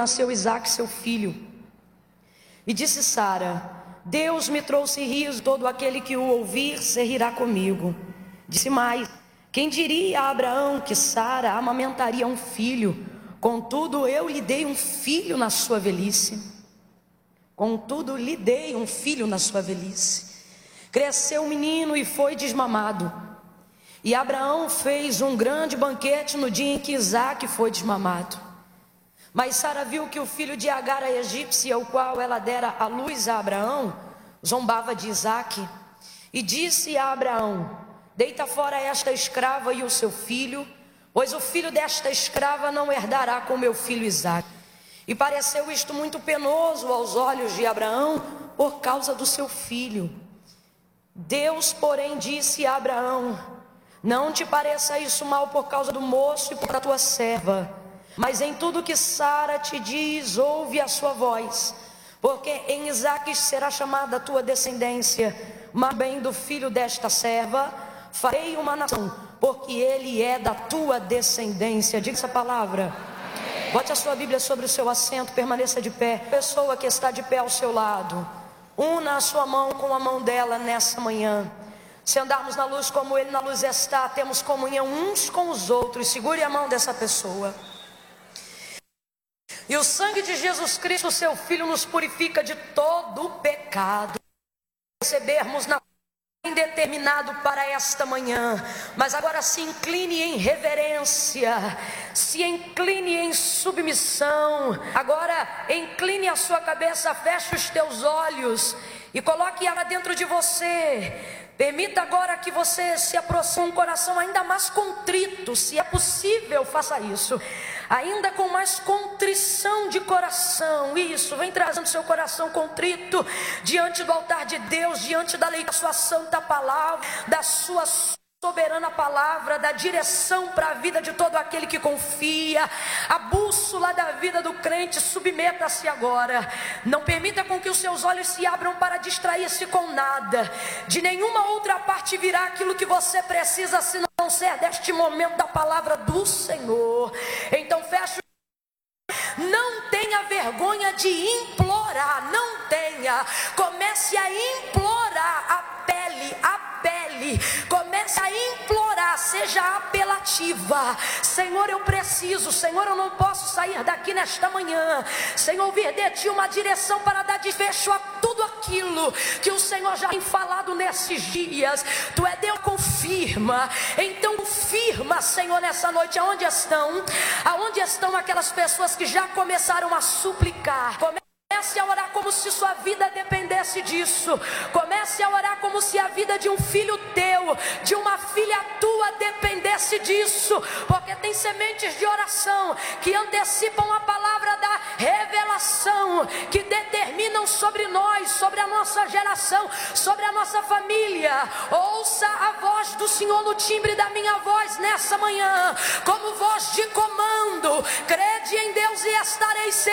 nasceu Isaque, seu filho. E disse Sara: Deus me trouxe riso, todo aquele que o ouvir se rirá comigo. Disse mais: quem diria a Abraão que Sara amamentaria um filho? Contudo, eu lhe dei um filho na sua velhice. Contudo, lhe dei um filho na sua velhice. Cresceu o menino e foi desmamado. E Abraão fez um grande banquete no dia em que Isaque foi desmamado. Mas Sara viu que o filho de Agar, a egípcia, o qual ela dera à luz a Abraão, zombava de Isaque. E disse a Abraão: deita fora esta escrava e o seu filho, pois o filho desta escrava não herdará com meu filho Isaque. E pareceu isto muito penoso aos olhos de Abraão por causa do seu filho. Deus, porém, disse a Abraão: não te pareça isso mal por causa do moço e por da tua serva, mas em tudo que Sara te diz, ouve a sua voz, porque em Isaque será chamada a tua descendência, mas bem do filho desta serva farei uma nação, porque ele é da tua descendência. Diga essa palavra. Bote a sua Bíblia sobre o seu assento, permaneça de pé. Pessoa que está de pé ao seu lado, una a sua mão com a mão dela nessa manhã. Se andarmos na luz como ele na luz está, temos comunhão uns com os outros. Segure a mão dessa pessoa. E o sangue de Jesus Cristo, seu Filho, nos purifica de todo o pecado. Recebermos na determinado para esta manhã, mas agora se incline em reverência, se incline em submissão. Agora incline a sua cabeça, feche os teus olhos e coloque ela dentro de você. Permita agora que você se aproxime com um coração ainda mais contrito, se é possível, faça isso, ainda com mais contrição de coração. Isso, vem trazendo seu coração contrito diante do altar de Deus, diante da leitura da sua santa palavra, da sua soberana palavra, da direção para a vida de todo aquele que confia, a bússola da vida do crente. Submeta-se agora, não permita com que os seus olhos se abram para distrair-se com nada, de nenhuma outra parte virá aquilo que você precisa, se não ser deste momento da palavra do Senhor. Então feche. Não tenha vergonha de implorar, não tenha, comece a implorar, apele, comece a implorar, seja apelativa. Senhor, eu preciso, Senhor, eu não posso sair daqui nesta manhã sem ouvir de Ti uma direção para dar desfecho a tudo aquilo que o Senhor já tem falado nesses dias. Tu é Deus, confirma, então confirma, Senhor, nessa noite. Aonde estão aquelas pessoas que já começaram a suplicar? Comece a orar como se sua vida dependesse disso. Comece a orar como se a vida de um filho teu, de uma filha tua dependesse disso. Porque tem sementes de oração que antecipam a palavra da revelação, que determinam sobre nós, sobre a nossa geração, sobre a nossa família. Ouça a voz do Senhor no timbre da minha voz nessa manhã, como voz de comando. Crede em Deus e estareis sempre.